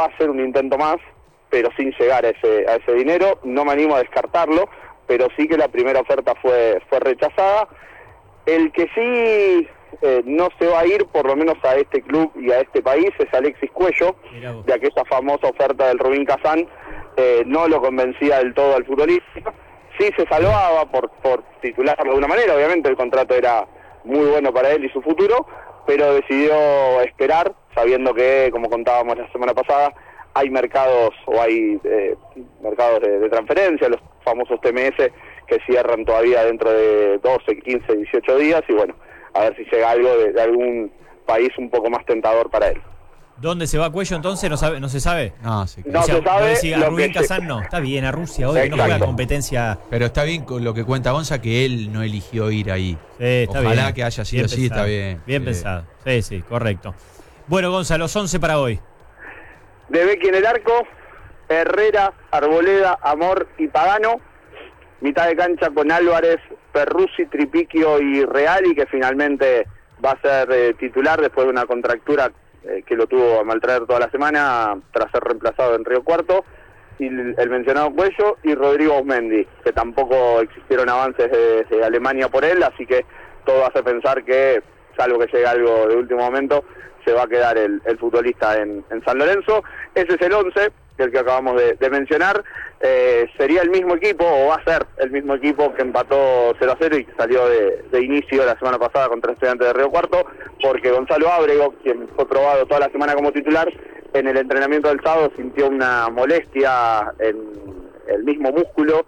va a ser un intento más, pero sin llegar a ese dinero. No me animo a descartarlo, pero sí que la primera oferta fue rechazada. El que sí no se va a ir, por lo menos a este club y a este país, es Alexis Cuello, de aquella famosa oferta del Rubín Kazán. No lo convencía del todo al futbolista. Sí se salvaba por titularlo de alguna manera, obviamente el contrato era muy bueno para él y su futuro, pero decidió esperar, sabiendo que, como contábamos la semana pasada, hay mercados mercados de transferencia, los famosos TMS, que cierran todavía dentro de 12, 15, 18 días, y bueno, a ver si llega algo de algún país un poco más tentador para él. ¿Dónde se va Cuello entonces? ¿No se sabe? No se sabe. A Rubín Kazán no. Está bien, a Rusia hoy, que no juega competencia. Pero está bien con lo que cuenta Gonza, que él no eligió ir ahí. Sí, está bien. Ojalá que haya sido así, está bien. Bien pensado. Sí, correcto. Bueno, Gonza, los 11 para hoy. De Becchi en el arco, Herrera, Arboleda, Amor y Pagano. Mitad de cancha con Álvarez, Perruzzi, Tripiquio y Reali, que finalmente va a ser titular después de una contractura que lo tuvo a maltraer toda la semana tras ser reemplazado en Río Cuarto, y el mencionado Cuello y Rodrigo Osmendi, que tampoco existieron avances de Alemania por él, así que todo hace pensar que, salvo que llegue algo de último momento, se va a quedar el futbolista en San Lorenzo. Ese es el 11, el que acabamos de mencionar. Sería el mismo equipo, o va a ser el mismo equipo que empató 0-0 y que salió de inicio la semana pasada contra Estudiantes de Río Cuarto, porque Gonzalo Ábrego, quien fue probado toda la semana como titular, en el entrenamiento del sábado sintió una molestia en el mismo músculo.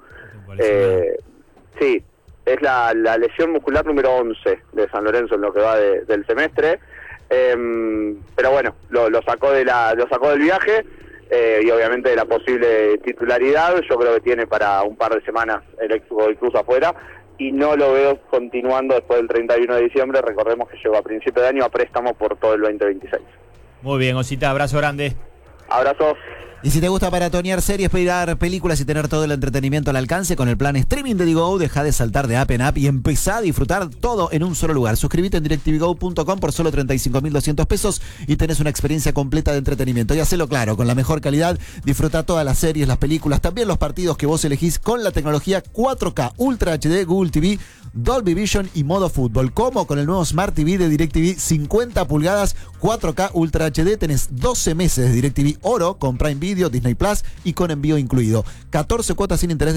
Sí, es la lesión muscular número 11 de San Lorenzo en lo que va del semestre. Pero bueno, lo sacó del viaje, y obviamente de la posible titularidad. Yo creo que tiene para un par de semanas el ex Godoy Cruz afuera, y no lo veo continuando después del 31 de diciembre. Recordemos que llegó a principio de año a préstamo por todo el 2026. Muy bien, Osita, abrazo grande. Abrazo. Y si te gusta maratonear series, pedir películas y tener todo el entretenimiento al alcance con el plan streaming de Digo, deja de saltar de app en app y empezá a disfrutar todo en un solo lugar. Suscríbete en DirecTVGo.com por solo 35.200 pesos y tenés una experiencia completa de entretenimiento. Y hacelo claro, con la mejor calidad, disfruta todas las series, las películas, también los partidos que vos elegís con la tecnología 4K, Ultra HD, Google TV, Dolby Vision y modo fútbol. Como con el nuevo Smart TV de DirecTV 50 pulgadas 4K Ultra HD, tenés 12 meses de DirecTV Oro con Prime Video, Disney Plus y con envío incluido. 14 cuotas sin interés de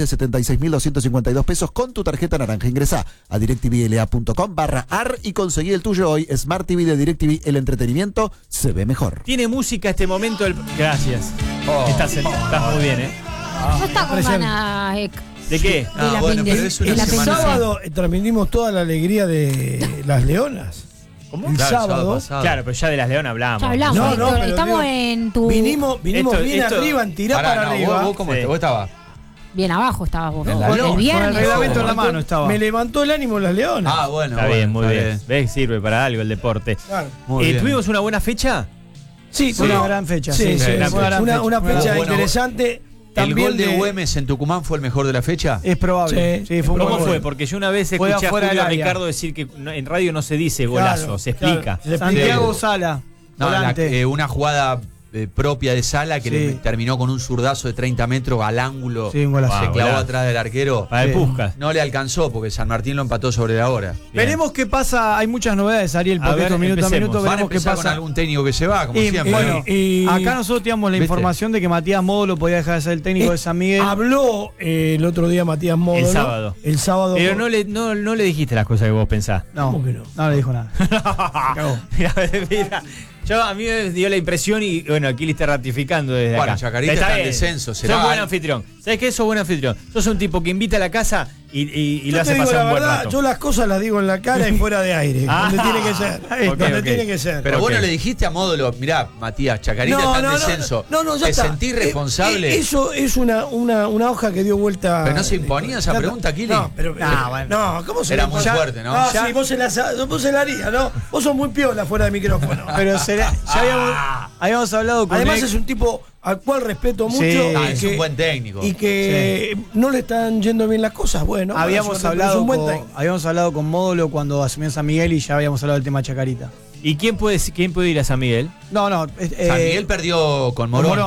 76.252 pesos con tu tarjeta naranja. Ingresá a directvla.com/ar y conseguí el tuyo hoy. Smart TV de DirecTV, el entretenimiento se ve mejor. Tiene música este momento. Gracias. Estás muy bien, ¿eh? No está con ganas, ¿De qué? Bueno, pero es una el semana. sábado transmitimos toda la alegría de las leonas. ¿Cómo? El sábado. Claro, pero ya de las leonas hablamos. Ya hablamos, No, Héctor, pero estamos digo, en tu... Vinimos bien arriba, en tirar para arriba. ¿Vos cómo vos estabas? Bien abajo estabas vos. En la El lona. viernes. Con el reglamento en la mano estaba. Me levantó el ánimo las leonas. Ah, bueno. Está bien, muy está bien. ¿Ves? Sirve para algo el deporte. Claro. Muy bien. ¿Tuvimos una buena fecha? Sí, Fue una gran fecha. Sí, una fecha Bueno, interesante. ¿El También gol de Güemes en Tucumán fue el mejor de la fecha? Es probable. Sí, fue ¿Cómo muy fue? Porque yo una vez Fue escuché a afuera Julio del área. Ricardo decir que en radio no se dice golazo, Claro, se explica. claro. Santiago Sala. No, volante. una jugada propia de Sala que Sí. le terminó con un zurdazo de 30 metros al ángulo. Sí, un golazo. Se clavó golazo. atrás del arquero. Para el Sí. Puskas. No le alcanzó porque San Martín lo empató sobre la hora. Veremos qué pasa. Hay muchas novedades, Ariel, A porque ver, estos minuto a empecemos. minuto Van a veremos qué empezar con pasa. algún técnico que se va, como Y, siempre. bueno, Y- acá nosotros teníamos la ¿Viste? información de que Matías Módulo podía dejar de ser el técnico de San Miguel. Habló el otro día Matías Módulo. El sábado. El sábado. Pero no le dijiste las cosas que vos pensás. No, ¿Cómo que no? no le dijo nada. Cagó. Mira, a mí me dio la impresión y bueno, aquí le está ratificando desde Bueno, acá. Chacarita está en bien. descenso, será Sos buen algo. anfitrión. ¿Sabes qué? Sos buen anfitrión. Sos un tipo que invita a la casa y Yo lo te hace digo pasar la un buen verdad, rato. yo las cosas las digo en la cara y fuera de aire. Donde tiene que ser. Donde ok. tiene que ser. Pero Ok. vos no le dijiste a Módulo, mirá, Matías, Chacarita está en descenso. No, ya ¿Te está. sentís responsable? Eso es una hoja que dio vuelta. Pero no se imponía esa pregunta, Kili. No, pero. bueno. No, ¿cómo se Era le muy impone? fuerte, ¿no? No, Ya- sí, vos se la harías, ¿no? Vos sos muy piola fuera de micrófono. Pero ya habíamos hablado con Además él. es un tipo al cual respeto mucho. Sí. Ah, y es que- un buen técnico. Y que no le están yendo bien las cosas. Bueno, Habíamos hablado hablado con Módulo cuando asumió San Miguel y ya habíamos hablado del tema Chacarita. ¿Y quién puede ir a San Miguel? No, San Miguel perdió con Morón.